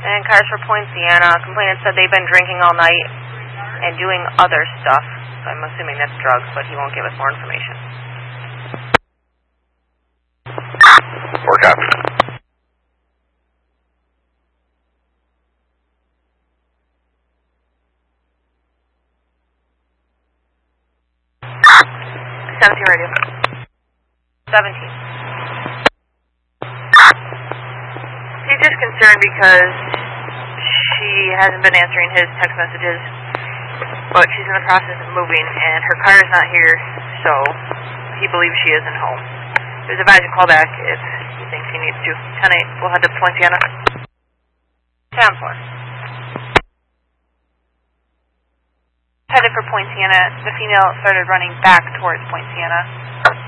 And cars for Point Sienna. Complainant said they've been drinking all night and doing other stuff. So I'm assuming that's drugs, but he won't give us more information. 4 copy. Radio. 17. He's just concerned because she hasn't been answering his text messages, but she's in the process of moving, and her car is not here, so he believes she isn't home. There's a advising call back if he thinks he needs to. 10-8, we'll head to Point Sienna. 10-4. Headed for Point Sienna. The female started running back towards Point Sienna.